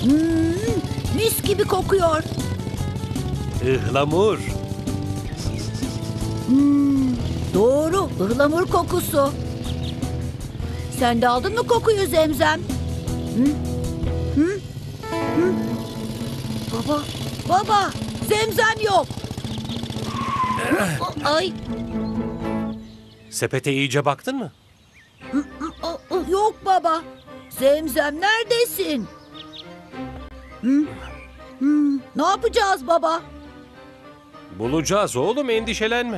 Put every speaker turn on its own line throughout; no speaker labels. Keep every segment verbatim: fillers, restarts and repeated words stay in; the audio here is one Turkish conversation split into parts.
Hmm, mis gibi kokuyor.
Ihlamur.
Hmm, doğru, ıhlamur kokusu. Sen de aldın mı kokuyu Zemzem? Hı? Hı? Hı? Baba, baba, Zemzem yok. Ay,
Sepete iyice baktın mı?
yok baba. Zemzem neredesin? Hı? Hı, ne yapacağız baba?
Bulacağız oğlum, endişelenme.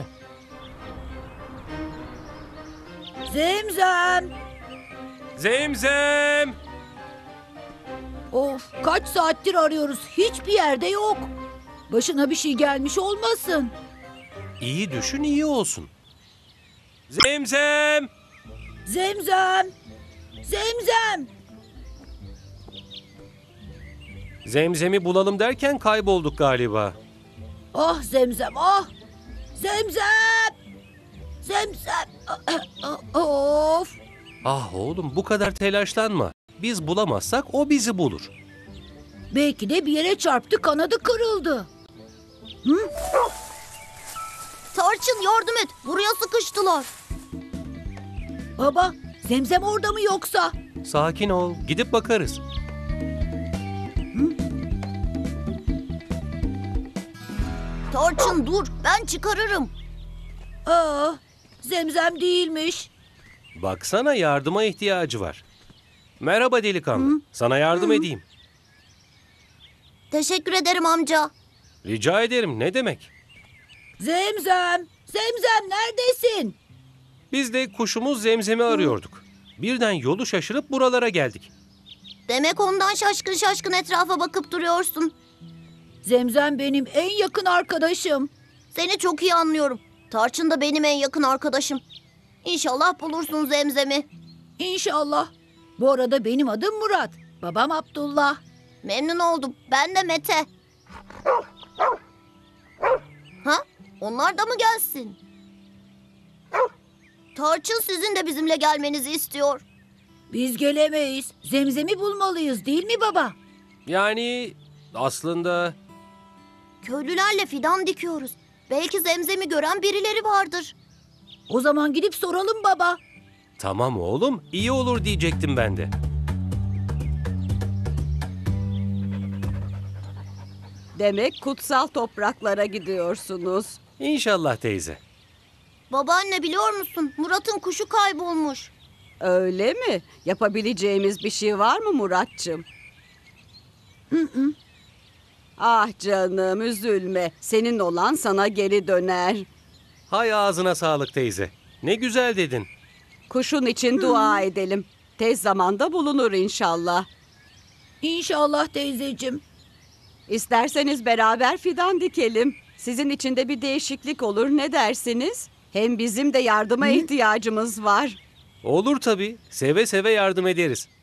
Zemzem.
Zemzem!
Of, kaç saattir arıyoruz. Hiçbir yerde yok. Başına bir şey gelmiş olmasın.
İyi düşün, iyi olsun. Zemzem!
Zemzem. Zemzem.
Zemzem'i bulalım derken kaybolduk galiba.
Ah Zemzem, ah. Zemzem. Zemzem. Of.
Ah oğlum, bu kadar telaşlanma. Biz bulamazsak o bizi bulur.
Belki de bir yere çarptı, kanadı kırıldı.
Tarçın yardım et. Buraya sıkıştılar.
Baba, Zemzem orada mı yoksa?
Sakin ol, gidip bakarız.
Tarçın dur. Ben çıkarırım.
Aa, Zemzem değilmiş.
Baksana, yardıma ihtiyacı var. Merhaba delikanlı, sana yardım edeyim.
Teşekkür ederim amca.
Rica ederim, ne demek?
Zemzem, Zemzem neredesin?
Biz de kuşumuz Zemzem'i arıyorduk. Birden yolu şaşırıp buralara geldik.
Demek ondan şaşkın şaşkın etrafa bakıp duruyorsun.
Zemzem benim en yakın arkadaşım.
Seni çok iyi anlıyorum. Tarçın da benim en yakın arkadaşım. İnşallah bulursun Zemzem'i.
İnşallah. Bu arada benim adım Murat. Babam Abdullah.
Memnun oldum. Ben de Mete. Ha? Onlar da mı gelsin? Tarçın sizin de bizimle gelmenizi istiyor.
Biz gelemeyiz. Zemzem'i bulmalıyız değil mi baba?
Yani aslında...
Köylülerle fidan dikiyoruz. Belki Zemzem'i gören birileri vardır.
O zaman gidip soralım baba.
Tamam oğlum, iyi olur diyecektim ben de.
Demek kutsal topraklara gidiyorsunuz.
İnşallah teyze.
Babaanne biliyor musun? Murat'ın kuşu kaybolmuş.
Öyle mi? Yapabileceğimiz bir şey var mı Muratçım? Ah canım, üzülme. Senin olan sana geri döner.
Hay ağzına sağlık teyze. Ne güzel dedin.
Kuşun için dua edelim. Tez zamanda bulunur inşallah.
İnşallah teyzeciğim.
İsterseniz beraber fidan dikelim. Sizin için de bir değişiklik olur, ne dersiniz? Hem bizim de yardıma ihtiyacımız var.
Olur tabii. Seve seve yardım ederiz.